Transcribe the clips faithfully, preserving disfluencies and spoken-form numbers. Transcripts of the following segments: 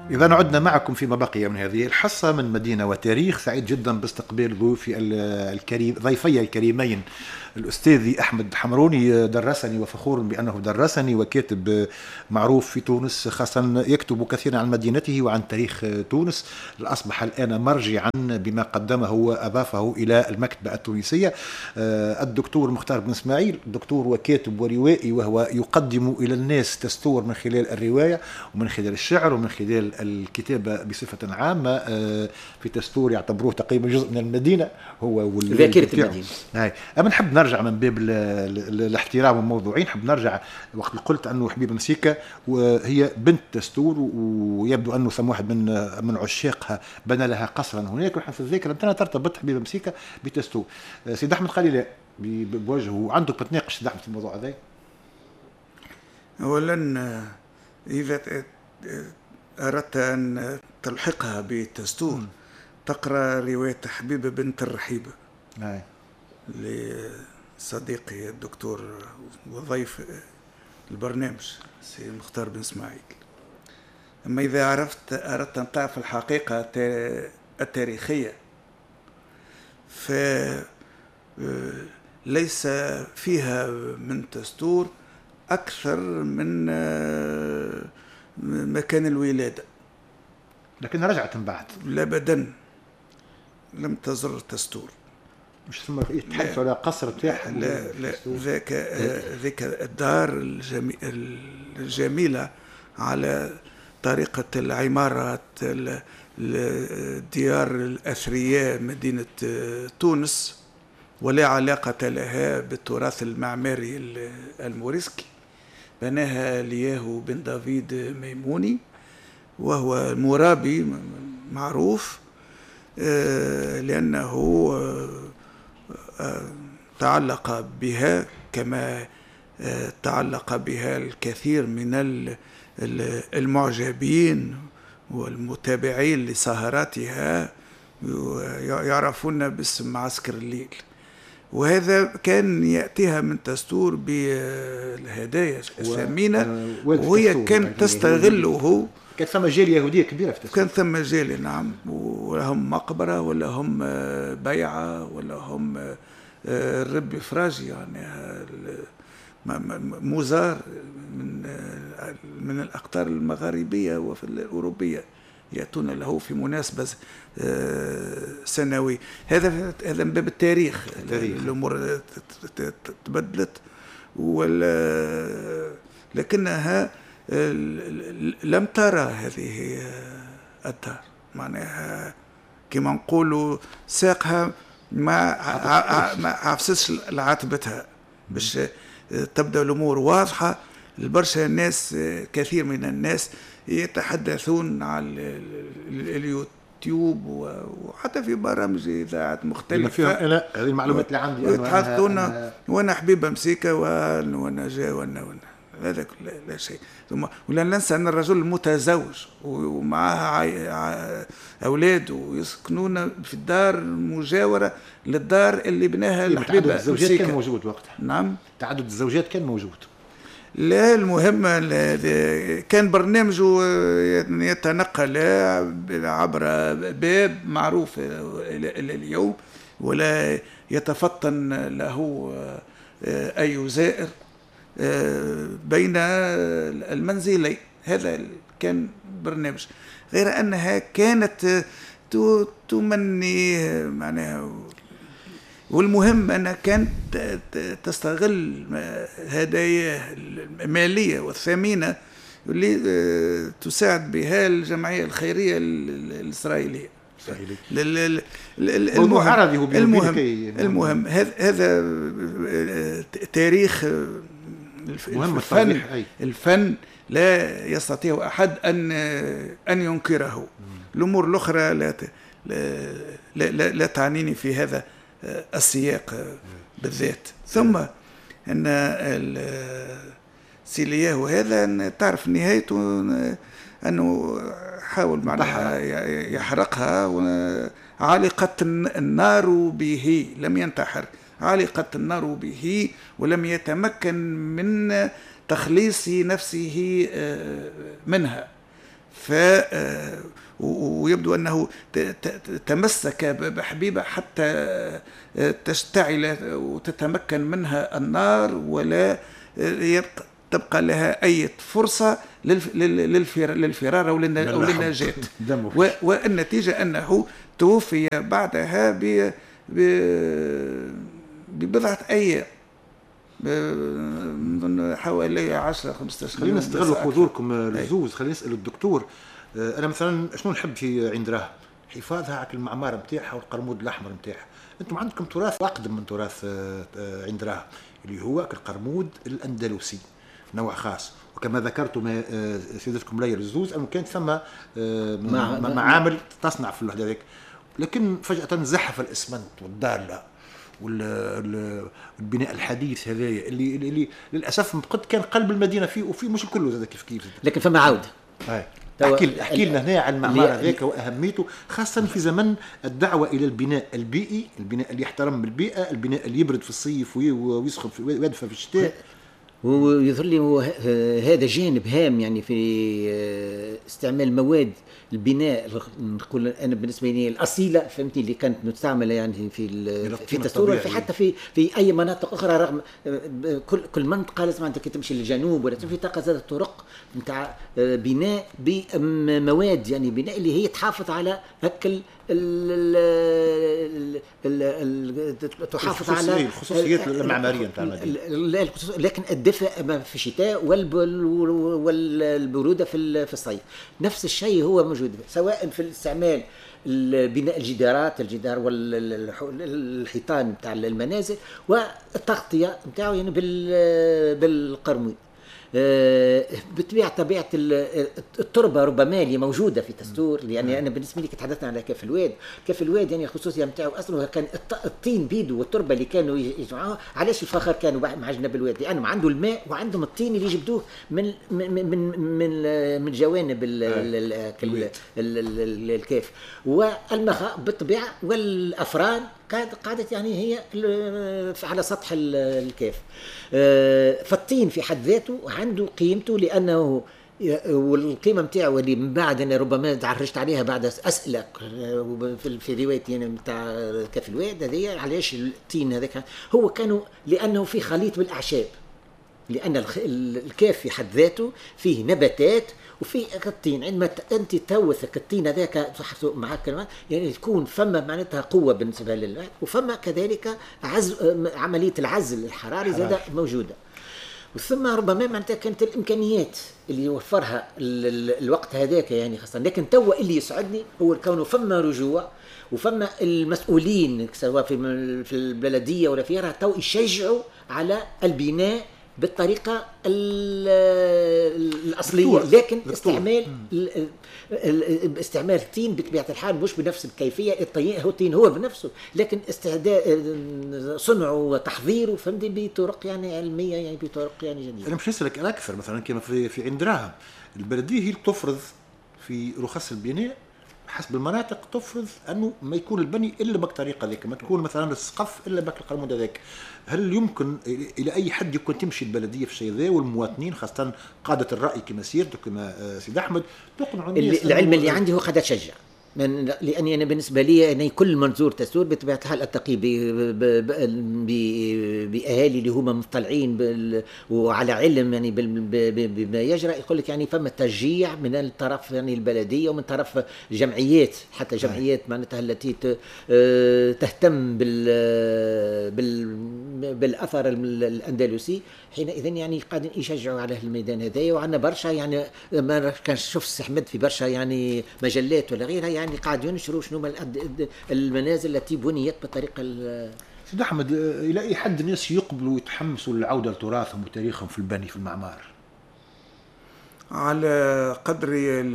إذا عدنا معكم فيما بقي من هذه الحصة من مدينة وتاريخ. سعيد جدا باستقبال ضيوفي الكريم ضيفي الكريمين الأستاذ أحمد حمروني، درسني وفخور بأنه درسني وكاتب معروف في تونس، خاصة يكتب كثيرا عن مدينته وعن تاريخ تونس. أصبح الآن مرجعا بما قدمه وأضافه إلى المكتبة التونسية. الدكتور مختار بن إسماعيل دكتور وكاتب وروائي، وهو يقدم إلى الناس تستور من خلال الرواية ومن خلال الشعر ومن خلال الكتابة بصفة عامة. في تستور يعتبروه تقريبا جزء من المدينة، هو ذاكرة المدينة. هاي أما نحب نرجع من باب الاحترام والموضوعين، نحب نرجع وقت قلت أنه حبيبة مسيكة وهي بنت تستور، ويبدو أنه ثم واحد من من عشاقها بنى لها قصرا هناك، ونحن في الذاكرة أنت ترتبط حبيبة مسيكة بتستور. سيد أحمد قال لي لا بوجهه، عندك بتناقش سيد أحمد في الموضوع هذا؟ أولا إذا أردت أن تلحقها بتستور م. تقرأ رواية حبيبة بنت الرحيبة هاي لصديقي الدكتور وضيف البرنامج سي مختار بن إسماعيل. أما إذا عرفت أردت أن تعرف الحقيقة التاريخية فليس فيها من تستور أكثر من مكان الولادة، لكن رجعت من بعد. لا أبدا لم تزر تستور. مش ثم يتحدثوا على قصر تاعها؟ لا لا ذاك ذاك الدار الجميلة على طريقة العمارة الديار الأثرياء مدينة تونس، ولا علاقة لها بالتراث المعماري الموريسكي. بناها لياهو بن دافيد ميموني، وهو مرابي معروف لأنه تعلق بها كما تعلق بها الكثير من المعجبين والمتابعين لسهراتها، يعرفون باسم معسكر الليل. وهذا كان يأتيها من تستور بالهدايا الثمينة، وهي كانت تستغله. كانت ثم جالية يهودية كبيرة في تستور. كان ثم جالية نعم، ولهم مقبرة ولا هم بيعة ولا هم الرب فراجي، يعني مزار من من الأقطار المغاربية وفي الأوروبية يأتون له في مناسبة سنوية. هذا هذا من باب التاريخ. الأمور تبدلت ولا لكنها لم ترى هذه الدار، معناها كما نقولوا ساقها ما ما عفستش لعتبتها باش تبدأ الأمور واضحة لبرشا الناس. كثير من الناس يتحدثون على اليوتيوب وحتى في برامج إذاعات مختلفة. لا هذه المعلومات اللي عندي يتحدثون أنا وأنا حبيبة مسيكة وأنا جا وأنا وأنا هذا لا شيء. ثم ولا ننسى أن الرجل متزوج ومعها أولاد ويسكنون في الدار المجاورة للدار اللي بناها الحبيبة. تعدد الزوجات كان موجود وقتها. نعم تعدد الزوجات كان موجود. لا المهم كان برنامجه يتنقل عبر باب معروف إلى اليوم، ولا يتفطن له أي زائر بين المنزلين. هذا كان برنامج، غير أنها كانت تمني معناها. والمهم أنها كانت تستغل هدايا المالية والثمينة اللي تساعد بها الجمعية الخيرية الإسرائيلية. المهم عربي هو المهم, المهم هذا تاريخ الفن. الفن لا يستطيع أحد أن أن ينكره. الأمور الأخرى لا لا لا, لا تعنيني في هذا السياق بالذات. ثم أن سيلياه هذا تعرف نهايته أنه حاول معناها يحرقها، وعلقت النار به، لم ينتحر، علقت النار به ولم يتمكن من تخليص نفسه منها. ف ويبدو أنه تمسك بحبيبة حتى تشتعل وتتمكن منها النار ولا يبقى تبقى لها أي فرصة للفرار أو للنجاة. والنتيجة أنه توفي بعدها ببضعة أيام، حوالي عشرة خمسة عشر. خلينا نستغل حضوركم الزوز. خلينا نسأل الدكتور. أنا مثلا شنو نحب في عند راه حفاظها على المعمار نتاعها والقرمود الأحمر نتاعها. أنتم عندكم تراث أقدم من تراث عند راه اللي هو القرمود الأندلسي نوع خاص، وكما ذكرتم سيدتكم ليلى الزوز أنه كانت ثم معامل تصنع في الوحدة ذيك، لكن فجأة زحف الإسمنت والضالة والبناء الحديث هذايا اللي, اللي للأسف قد كان قلب المدينة فيه وفي مش الكل زاد كيف كيف، لكن فما عودة. احكي احكي لنا هنا عن المعمار هذاك واهميته، خاصه في زمن الدعوه الى البناء البيئي، البناء اللي يحترم البيئه، البناء اللي يبرد في الصيف ويسخن في ويدفى في الشتاء. ويظهر لي هذا جانب هام يعني في استعمال مواد البناء، نقول انا بالنسبه لي الاصيله فهمتني اللي كانت مستعمله يعني في في التسطور في حتى في في اي مناطق اخرى، رغم كل كل منطقه لازم انت تمشي للجنوب ولا في تلقى زاد الطرق نتاع بناء بمواد يعني بناء اللي هي تحافظ على هكل تحافظ على الخصوصيات المعماريه نتاع المدينه، لكن الدفء في الشتاء والبروده في الصيف. نفس الشيء هو موجود سواء في الاستعمال بناء الجدارات الجدار والحيطان نتاع المنازل والتغطيه نتاعو يعني بالقرميد. بطبيعة طبيعة التربة ربما اللي موجودة في تستور، يعني أنا بالنسبة لي تحدثنا على كاف الواد. كاف الواد يعني الخصوصية نتاعو أصله كان الطين بيدو والتربة اللي كانوا يجمعوها. علاش الفخر كانوا مع جنب الواد؟ لأنهم يعني عنده الماء وعندهم الطين اللي يجبدوه من من من من, من جوانب الكاف، والمخا بالطبيعة والأفران قاعدة يعني هي على سطح الكاف. فالطين في حد ذاته عنده قيمته، لأنه والقيمة متاعه اللي من بعد أنا ربما تعرجت عليها بعد أسئلة في روايتي يعني متاع كاف الواد هذه. علاش الطين هذاك هو كانوا لأنه في خليط بالأعشاب، لأن الكاف في حد ذاته فيه نباتات وفي الطين. عندما انت توثق الطين هذاك معك كلمات يعني تكون فما معناتها قوه بالنسبه للواحد، وفما كذلك عزل عمليه العزل الحراري زاد موجوده. وثم ربما معناتها كانت الامكانيات اللي يوفرها الوقت هذاك يعني خاصه. لكن توا اللي يسعدني هو كونه فما رجوع وفما المسؤولين سواء في في البلديه ولا فيها تو يشجعوا على البناء بالطريقه الاصليه، لكن استعمال استعمال الطين بطبيعه الحال مش بنفس الكيفيه. الطين هو الطين هو بنفسه، لكن استعداد صنعه وتحضيره فهمتي بطرق يعني علميه يعني بطرق يعني جديده. انا مش نسالك اكثر مثلا كما في في عند راهم البلديه هي تفرض في رخص البناء حسب المناطق، تفرض انه ما يكون البني الا بالطريقه ذيك، ما تكون مثلا السقف الا بك القرمود هذاك. هل يمكن الى اي حد يمكن تمشي البلديه في الشيء ذا والمواطنين خاصه قاده الراي كما سيرتك كما سيد احمد تقنعوا الناس؟ العلم اللي عندي هو قاعد اتشجع، لاني انا بالنسبه لي أنا كل منظور تسور بطبيعه الحال التقي باهالي اللي هما مطلعين وعلى علم يعني بما يجرى. يقول لك يعني فما تشجيع من الطرف يعني البلديه ومن طرف جمعيات، حتى جمعيات معناتها التي تهتم بال بالاثر الاندلسي حينئذ يعني قاعدين يشجعوا على الميدان هذايا. وعندنا برشا يعني ما كان شوف احمد في برشا يعني مجلات ولا غيرها يعني قاعد ينشروا شنو المنازل التي بنيت بالطريقه. سيد احمد الى اي حد الناس يقبلوا ويتحمسوا للعوده لتراثهم وتاريخهم في البني في المعمار؟ على قدر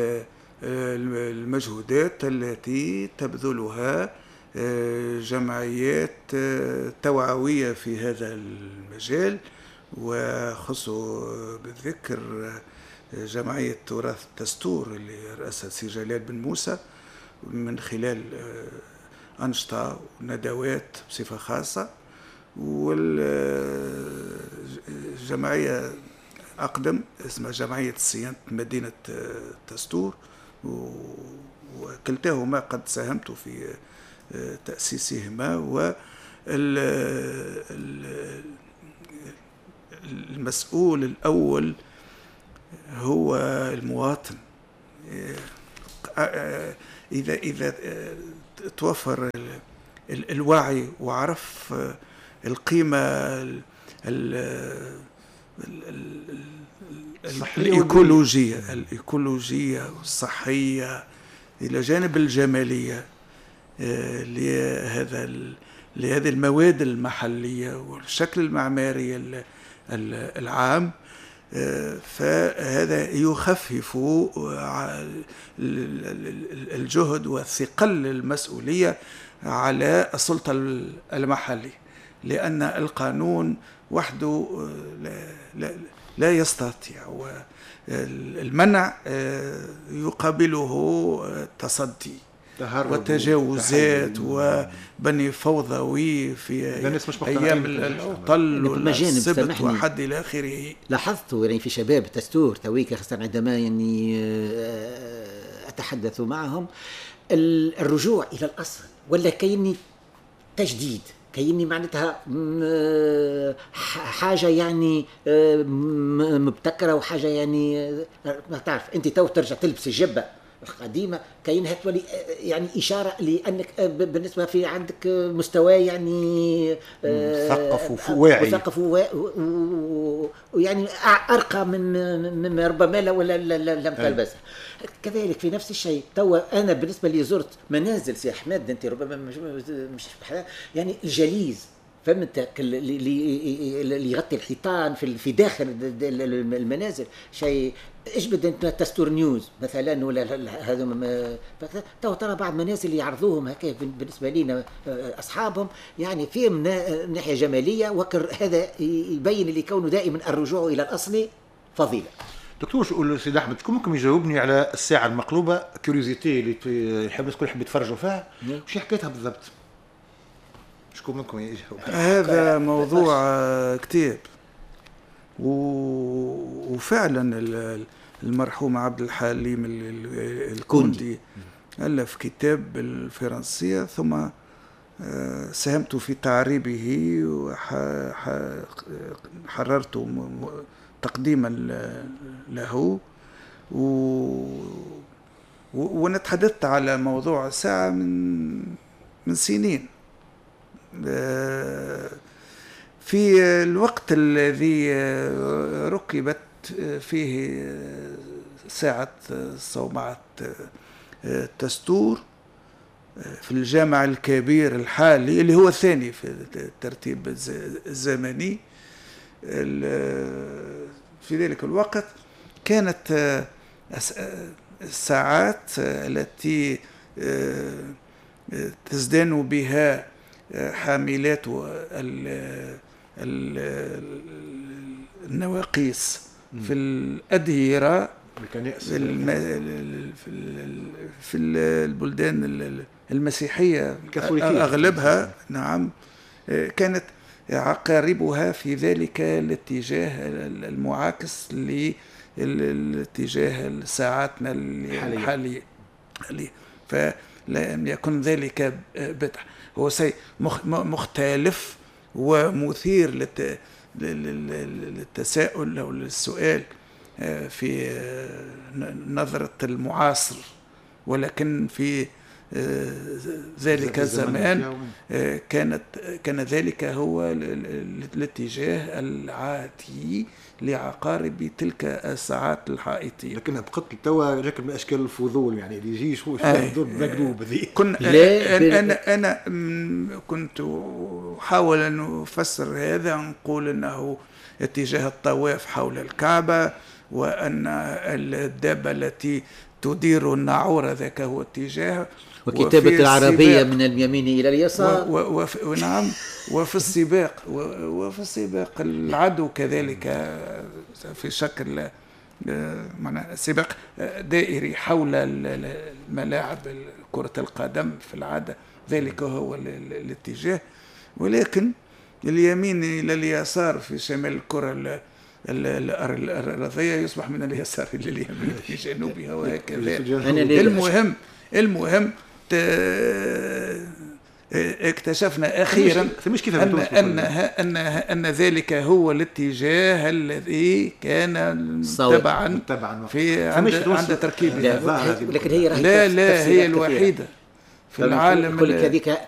المجهودات التي تبذلها جمعيات توعويه في هذا المجال، وخص بالذكر جمعية تراث الدستور اللي رأسها سي جلال بن موسى من خلال أنشطة وندوات بصفة خاصة، والجمعية أقدم اسمها جمعية صيانة مدينة تستور، وكلتاهما قد ساهمت في تأسيسهما. والمسؤول الأول هو المواطن. إذا إذا توفر الوعي وعرف القيمة الإيكولوجية الإيكولوجية والصحية إلى جانب الجمالية لهذا لهذه المواد المحلية والشكل المعماري العام، فهذا يخفف الجهد والثقل المسؤولية على السلطة المحلية، لأن القانون وحده لا, لا, لا يستطيع، والمنع يقابله تصدي وتجاوزات وبني فوضوي في أيام الطل والسبت وحد إلى آخره. لاحظت يعني في شباب تستور تويك خاصة عندما يعني أتحدث معهم الرجوع إلى الأصل، ولا كيني تجديد، كيني معناتها حاجة يعني مبتكرة وحاجة يعني ما تعرف أنت تو ترجع تلبس الجبة قديمة كاينها تولي يعني إشارة لأنك بالنسبة في عندك مستوى يعني مثقف وواعي مثقف ويعني أرقى من من ربما لا ولا لم تلبسها. كذلك في نفس الشيء توا أنا بالنسبة لي زرت منازل سي أحمد أنت ربما مش يعني الجليز فهمت اللي يغطي الحيطان في في داخل المنازل شيء اجبد انت تستور نيوز مثلا ولا هذا تو ترى بعض منازل يعرضوهم هكا بالنسبه لنا اصحابهم يعني فيهم ناحيه جماليه، وكر هذا يبين اللي كونه دائما الرجوع الى الاصل فضيله. دكتور شو سيد احمد كم ممكن يجاوبني على الساعه المقلوبه كيوريوزيتي اللي يحب الكل يحب يتفرجوا فيها وش حكايتها بالضبط؟ شكون منكم يجاوب؟ هذا موضوع كتاب، وفعلا المرحوم عبد الحليم الكندي ألف كتاب بالفرنسية، ثم ساهمت في تعريبه وحررت تقديما له، ونتحدثت على موضوع ساعة من من سنين. في الوقت الذي ركبت فيه ساعة صومعة تستور في الجامع الكبير الحالي اللي هو الثاني في الترتيب الزمني، في ذلك الوقت كانت الساعات التي تزدان بها حاملات النواقيس في الأدهرة في البلدان المسيحية أغلبها، نعم، كانت عقاربها في ذلك الاتجاه المعاكس لاتجاه ساعاتنا الحالية، فلم يكن ذلك بدع، هو شيء مختلف ومثير للتساؤل أو للسؤال في نظرة المعاصر، ولكن في ذلك الزمان كانت كان ذلك هو الاتجاه العادي لعقارب تلك الساعات الحائطية. لكنها بقت توا شكل من اشكال الفضول، يعني اللي يجي شو يضرب مقلوب ذي. كنا انا انا كنت احاول ان افسر هذا، نقول انه اتجاه الطواف حول الكعبة، وان الدابة التي تدير الناعورة ذاك هو اتجاه، وكتابة العربية من اليمين إلى اليسار، ونعم، وفي السباق وفي السباق العدو كذلك في شكل معنى سباق دائري حول الملاعب كرة القدم في العادة، ذلك هو الاتجاه، ولكن اليمين إلى اليسار في شمال الكرة الأرضية يصبح من اليسار إلى اليمين في جنوبها وهكذا. أنا ليه المهم المهم اكتشفنا أخيرا أن أن أن أن ذلك هو الاتجاه الذي كان تبعا في عند عند تركيبها. لكن هي لا لا هي الوحيدة في العالم.